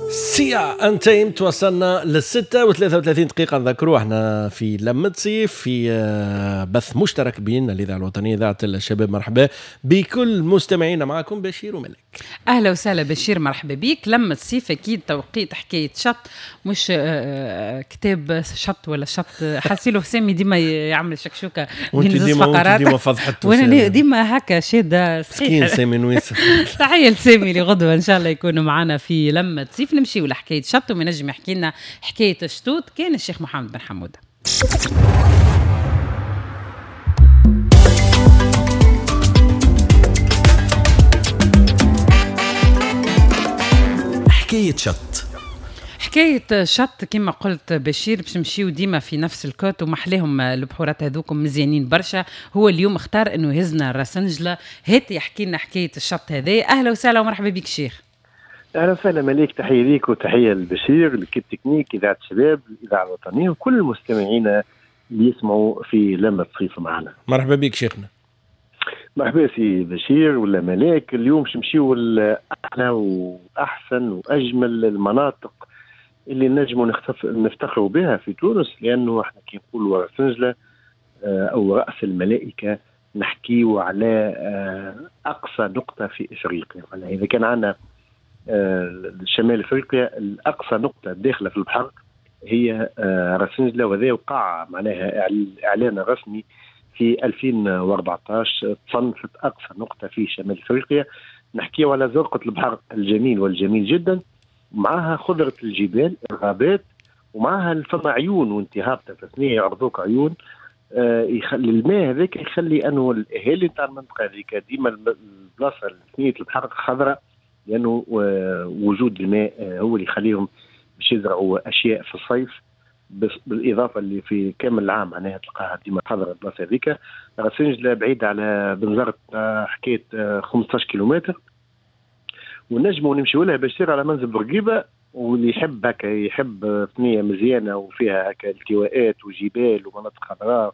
سيا انتيم توصلنا للستة و33 دقيقة. نذكروا احنا في لمة صيف في بث مشترك بين الإذاعة الوطنية إذاعة الشباب. مرحبا بكل مستمعينا، معكم بشير وملك. أهلا وسهلا بشير، مرحبا بيك. لمة صيف أكيد توقيت حكاية شط، مش كتاب شط ولا شط. حاسيلو سامي ديما يعمل شكشوكة بين زوج فقرات، ديما فضحته وانا ديما هكا شادة سكين سامي نويس. تحية لسامي لغدوة إن شاء الله يكونوا معنا في لمة صيف. نمشيو لحكاية شط، ومن نجم يحكي لنا حكاية شطوط كان الشيخ محمد بن حمودة. حكاية شط. حكاية شط كما قلت بشير، باش نمشيو ديما في نفس الكوت، ومحليهم البحورات هذوكم مزيانين برشا. هو اليوم اختار انه يهزنا راسنجلة، هات يحكي لنا حكاية الشط هذا. اهلا وسهلا ومرحبا بك شيخ. اهلا وسهلا مليك، تحيه ليك وتحيه لبشير، لكيب تكنيك اذاعه الشباب الاذاعه الوطنيه وكل المستمعين اللي يسمعوا في لمة صيف معنا. مرحبا بك شيخنا. مرحبا سي بشير ولا ملاك. اليوم باش نمشيو لاحلى واحسن واجمل المناطق اللي نجموا نفتخروا بها في تونس، لانه احنا كي نقولوا راسنجله او راس الملائكه نحكيوا على اقصى نقطه في افريقيا. اذا كان عندنا شمال افريقيا، الاقصى نقطه داخله في البحر هي راسنجله، وهذا وقع معناها اعلان رسمي في 2014 تصنفت اقصى نقطه في شمال افريقيا. نحكيو على زرقه البحر الجميل والجميل جدا، معها خضره الجبال الغابات، ومعها فما عيون وانت هابطه في الثنيه يعرضوك عيون. يخلي الماء هذاك يخلي انه الاهالي تاع المنطقه هذيك ديما البلاصه ثنيه البحر خضراء، لانه وجود الماء هو اللي يخليهم باش يزرعوا اشياء في الصيف، بالاضافه اللي في كامل العام معناها تلقاها ديما خضراء البلاصه هذيك. راسنجله بعيده على بنزرت حكايه 15 كيلومتر، ونجموا نمشيو لها بشير على منزل بورقيبه. واللي يحب هكا يحب ثنيه مزيانه وفيها هكا التواءات وجبال ومناطق خضراء،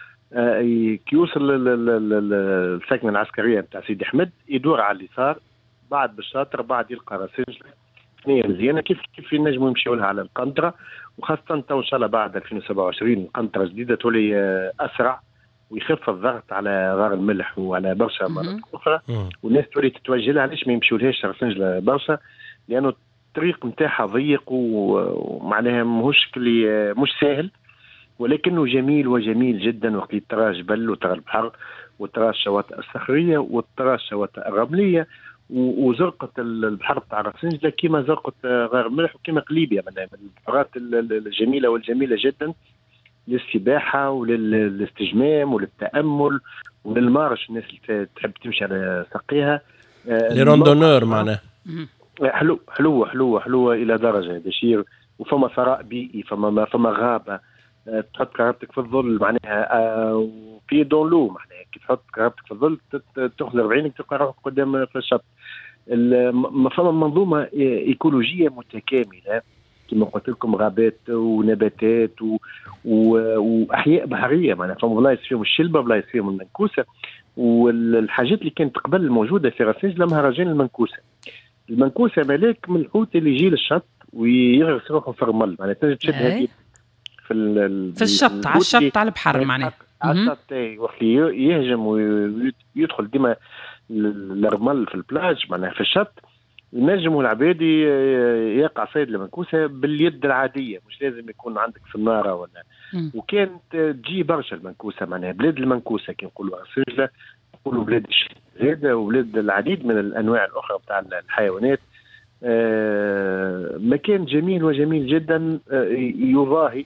كي يوصل السكنه العسكريه نتاع سيدي احمد يدور على اليسار بعد بالشاطر، بعد يلقى راسنجله ثنيه مزيانه. كيف نجموا نمشيو لها على القنطره، وخاصه تو ان شاء الله بعد 2027 القنطره جديده تولي اسرع ويخف الضغط على غار الملح وعلى برشا مناطق اخرى، والناس تولي تتوجه لها. علاش ما يمشيولهاش راسنجله برشا؟ لانه الطريق نتاعها ضيق ومعناها مش سهل، ولكنه جميل وجميل جدا. وقت ترى جبل وترى البحر وترى الشواطئ الصخريه وترى الشواطئ الرمليه وزرقة البحر تاع راسنجله كيما زرقة غار الملح وكيما قليبيا، من البحارات الجميله والجميله جدا للسباحه وللاستجمام وللتامل وللمارش. الناس اللي تحب تمشي على ساقيها، لي روندونور معناه حلوه الى درجه بشير. وفما ثراء بيئي، فما غابه، تحط كرهبتك في الظل معناها في دون لو، معناها كي تحط كرهبتك في الظل تاخذ 40 تلقى روحك قدام في الشط. فما منظومه ايكولوجيه متكامله كما قلت لكم، غابات ونباتات واحياء بحريه، معناها فما بلايص فيهم الشلبه، بلايص فيهم المنكوسه. والحاجات اللي كانت قبل موجوده في راسنجله مهرجان المنكوسه ملاك من الحوت اللي يجي للشط ويغرس روحه في الرمل، معناها تنجم تشد هذه في الشط على الشط على البحر معناها على الشط وقت يهجم ويدخل ديما الرمل في البلاج معناها في الشط. ينجموا العبادي يقع صيد المنكوسه باليد العاديه، مش لازم يكون عندك صناره ولا. وكانت تجي برشا المنكوسه، معناها بلاد المنكوسه كي نقولوا راسنجله نقولوا بلاد الشهاد وبلاد العديد من الانواع الاخرى بتاع الحيوانات. مكان جميل وجميل جدا، يضاهي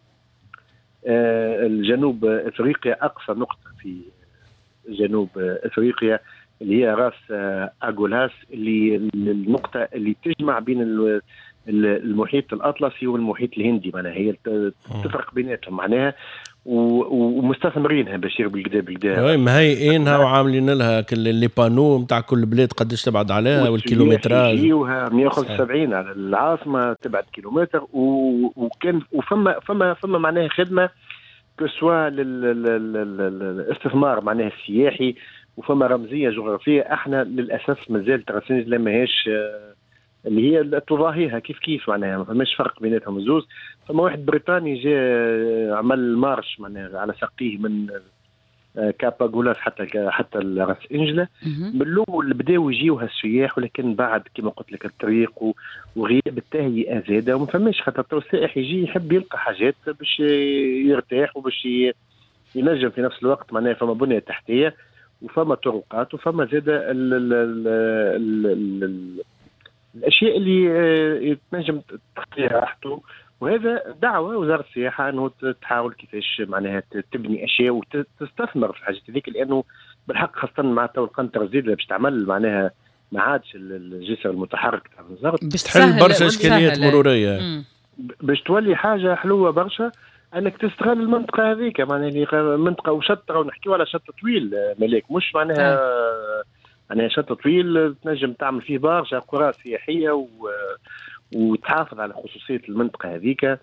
الجنوب افريقيا. اقصى نقطه في جنوب افريقيا اللي هي راس اغولاس، اللي النقطه اللي تجمع بين المحيط الاطلسي والمحيط الهندي، معناها هي تفرق بيناتهم معناها، ومستثمرينها بشير بالكدا. وي مهيئينها وعاملين لها لي بانو نتاع كل بلاد قداش تبعد عليها والكيلومتراج. يجيوها 175 على العاصمه تبعد كيلومتر، وكان فما معناها خدمه كسوا للاستثمار معناها السياحي، وفما رمزيه جغرافيه. احنا للاسف مازال راسنجله ماهيش اللي هي تضاهيها كيف معناها ما فماش فرق بيناتهم الزوز. فما واحد بريطاني جاء عمل مارش معناها على ساقيه من كابا غولاس حتى راس انجله. بالاول بداوا يجيوها السياح، ولكن بعد كما قلت لك الطريق وغياب التهيئه زاده وما فماش، خاطر السائح يجي يحب يلقى حاجات باش يرتاح وباش ينجم في نفس الوقت معناها. فما بنيه تحتيه وفما طرقات وفما زاده الاشياء اللي تنجم تخليها راحته. وهذا دعوه وزاره السياحه انه تحاول كيفاش معناها تبني اشياء وتستثمر في الحاجات هذيك، لانه بالحق خاصه مع تو القنطره جديده باش تعمل معناها ما عادش الجسر المتحرك تاع الوزاره باش تحل برشا اشكاليات مروريه، باش تولي حاجه حلوه برشا انك تستغل المنطقه هذيك معناها اللي منطقه وشطه، ونحكيو على شط طويل ملاك، مش معناها معناها شط طويل تنجم تعمل فيه برشا قرى سياحيه وتحافظ على خصوصيه المنطقه هذيك.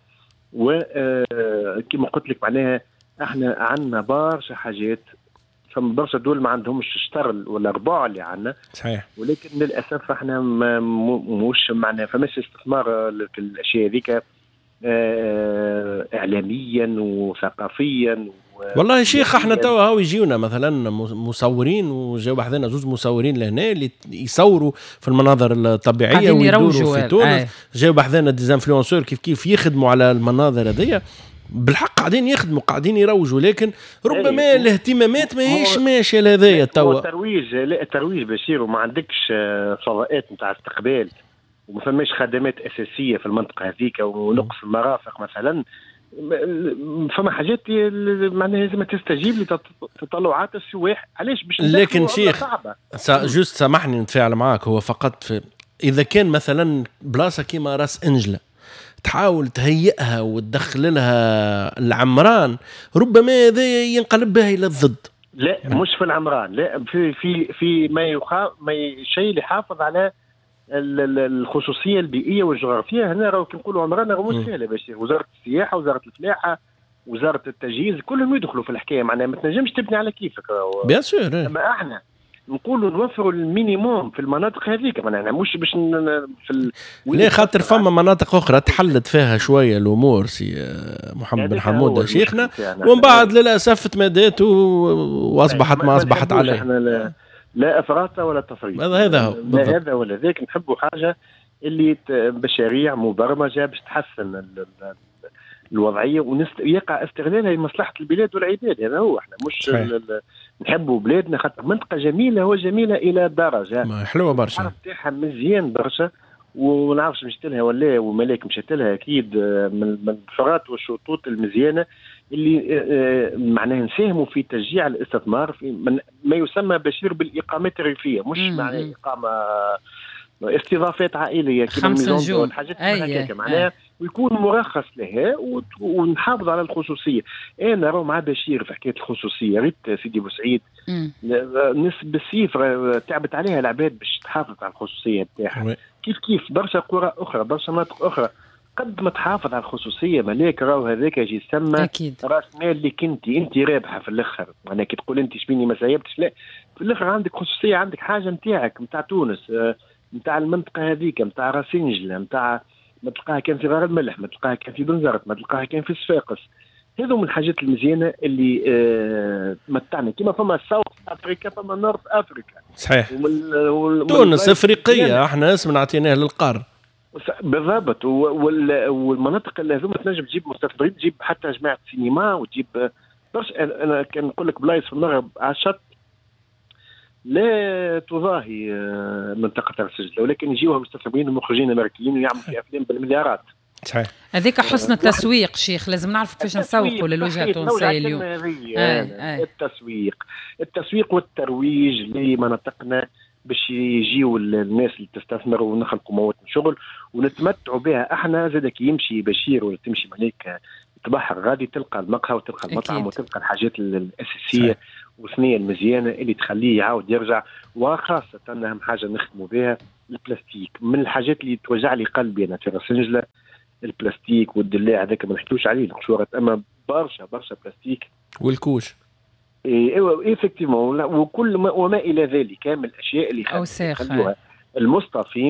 وكما قلت لك معناها احنا عندنا برشا حاجات، فما برشا دول ما عندهمش الشطر ولا الرباع اللي عندنا صحيح، ولكن للاسف احنا مش معناها فماش استثمار في الاشياء هذيك اعلاميا وثقافيا. والله يا شيخ احنا توا هاو يجيونا مثلا مصورين، وجاو بحذنا زوج مصورين لهنا اللي يصوروا في المناظر الطبيعيه ويدوروا في تونس. جاو بحذنا ديزانفلونسور كيف يخدموا على المناظر هذيا، بالحق قاعدين يخدموا قاعدين يروجوا، لكن ربما الاهتمامات ما هيش ماشيه لهذايا توا. الترويج بشير، وما عندكش فضاءات نتاع استقبال وما فماش خدمات اساسيه في المنطقه هذيك، ونقص المرافق مثلا. فما حاجات معناها لازم تستجيب لتطلعات السواح. علاش باش لكن شيخ جوست سامحني نتفاعل معاك، هو فقط اذا كان مثلا بلاصه كيما راس انجله تحاول تهيئها وتدخل لها العمران، ربما هذا ينقلب بها الى الضد. لا مش في العمران، لا في ما شيء اللي يحافظ على الخصوصيه البيئيه والجغرافيه. هنا راهو كنقولوا عمران راهو مش سهله باش وزاره السياحه وزاره الفلاحه وزاره التجهيز كلهم يدخلوا في الحكايه، معناها ما تنجمش تبني على كيفك. بيان سور، اما احنا نقولوا نوفروا المينيموم في المناطق هذيك، معناها مش باش ليه خاطر فما مناطق اخرى تحلت فيها شويه الامور سي محمد بن حمود شيخنا، ومن بعد للاسف تمادت واصبحت ما اصبحت عليه. لا افراط ولا تفريط، هذا هو لا هذا ولا ذاك. نحبوا حاجه اللي مشاريع مبرمجه باش تحسن الوضعيه ويقع استغلالها لمصلحه البلاد والعباد. هذا هو احنا مش نحبوا بلادنا خاطر منطقه جميله وجميله الى درجه حلوه برشا، العرض تاعها مزيان برشا. ونعرفش مشيت لها ولا وملاك مشيت لها اكيد من الفرات والشطوط المزيانه اللي معناها نساهموا في تشجيع الاستثمار في ما يسمى بشير بالاقامات الريفيه، مش معناها اقامه استضافات عائليه كما ميزون والحاجات هكاك معناها، ويكون مرخص لها ونحافظ على الخصوصيه. انا راهو مع بشير في حكايه الخصوصيه، ريت سيدي بوسعيد نسبه الصفر تعبت عليها العباد باش تحافظ على الخصوصيه بتاعها. كيف برشا قرى اخرى برشا مناطق اخرى قد ما تحافظ على الخصوصيه ملاك راهو هذاك يجي يسمى راس مال اللي انت رابحه في الاخر. معناها كي تقول انت شبيني ما سايبتش، لا في الاخر عندك خصوصيه، عندك حاجه نتاعك نتاع تونس، نتاع المنطقه هذيك، نتاع راسنجله، نتاع ما تلقاها كان في غار الملح، ما تلقاها كان في بنزرت، ما تلقاها كان في صفاقس. هذو من الحاجات المزيانه اللي تمتعنا. كما فما ساوث افريكا فما نورث افريكا. صحيح. تونس افريقيه، احنا اسم نعطيناه للقاره بالضبط. والمناطق اللي هذوما تنجم تجيب مستثمرين، تجيب حتى جماعه سينما، وتجيب برشا. انا كان نقول لك بلايص في المغرب على الشط لا تضاهي منطقه السجل، ولكن يجيوها مستثمرين ومخرجين امريكيين ويعملوا في افلام بالمليارات. صحيح. هذيك حسن التسويق شيخ، لازم نعرف كيفاش نسوقوا للوجهه التونسيه اليوم. التسويق والترويج لمناطقنا باش يجيوا الناس اللي تستثمر ونخلقوا مواد شغل ونتمتعوا بها. احنا زادك يمشي بشير ولا تمشي مليك تبحر غادي تلقى المقهى وتلقى المطعم وتلقى الحاجات الاساسيه والثنيه المزيانه اللي تخليه يعاود يرجع. وخاصه اهم حاجه نخدموا بها البلاستيك، من الحاجات اللي توجع لي قلبي انا في راسنجله. البلاستيك والدلاع هذاك ما نحكيوش عليه القشوره، اما برشا بلاستيك والكوش. ايوه افكتيفون، وكل ما وما الى ذلك من الاشياء اللي خلوها المصطفين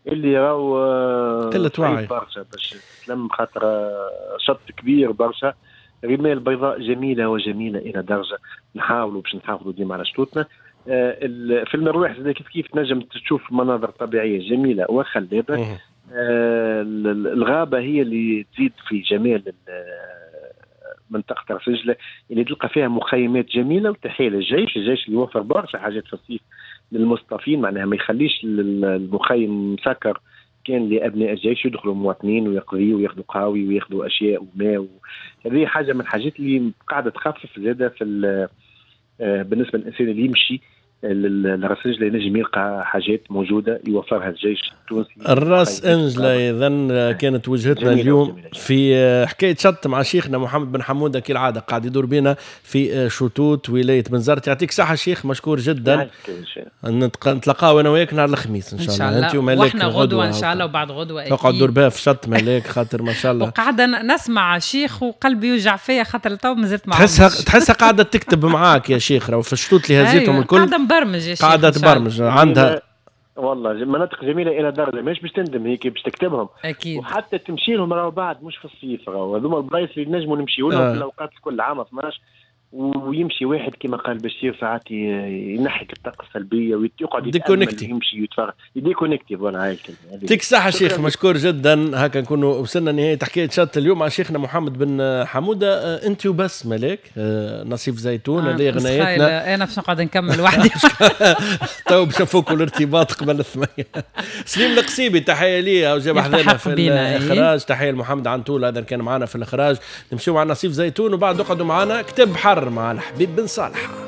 اللي راهو قلة وعي برشا باش تلم، خاطر شط كبير برشا. الرمال البيضاء جميله وجميله الى درجه نحاولوا باش نحافظوا ديما على شطوطنا. في المروح كيف تنجم تشوف مناظر طبيعيه جميله وخلابه. الغابه هي اللي تزيد في جمال منطقه رسنجله، اللي تلقى فيها مخيمات جميله. وتحيه للجيش، الجيش اللي يوفر برشا حاجات في الصيف للمصطفين، معناها ما يخليش المخيم مسكر، كان لابناء الجيش يدخلوا مواطنين ويقضيوا وياخذوا قهاوي وياخذوا اشياء وماء. هذه حاجه من الحاجات اللي قاعده تخفف زاده في بالنسبه للانسان اللي يمشي الراس انجلا، ينجم يلقى حاجات موجوده يوفرها الجيش التونسي. الراس انجلا اذا كانت وجهتنا اليوم في حكايه شط مع شيخنا محمد بن حموده كالعاده، قاعد يدور بنا في شطوط ولايه بنزرت. يعطيك صحه شيخ، مشكور جدا. نتلاقاو انا وياك نهار الخميس ان شاء الله. انت ومالك واحنا غدوه ان شاء الله، وبعد غدوه اكيد تقعد دور بها في شط مالك خاطر ما شاء الله. وقاعده نسمع شيخ وقلبي يوجع فيا خاطر تو مازلت معاه. تحسها قاعده تكتب معاك يا شيخ، راهو في الشطوط اللي هزيتهم الكل برمج يا شيخ، قاعدة تبرمج عندها والله مناطق جميلة إلى درجة مش باش تندم هيك باش تكتبهم أكيد. وحتى تمشي لهم راهو بعد مش في الصيف، راهو هذوما البلايص اللي نجموا نمشيو لهم في الأوقات كل عام 12. ويمشي واحد كما قال بشير ساعات ينحك الطاقة السلبية ويقعد يمشي ويتفرج يديكونكتي. فوالا هاي الكلمة. يعطيك الصحة شيخ، مشكور جدا. هكا نكونوا وصلنا نهاية حكاية شط اليوم مع شيخنا محمد بن حمودة. انت وبس مالك نصيف زيتون اللي غنايتنا. انا باش نقعد نكمل وحدي تو باش نفكوا الارتباط قبل 8. سليم القصيبي تحية ليه وجاب حذانا في الإخراج. تحية لمحمد عنتول هذا كان معنا في الإخراج. نمشيو مع نصيف زيتون وبعد نقعدوا معنا كتاب حر مع الحبيب بن صالح.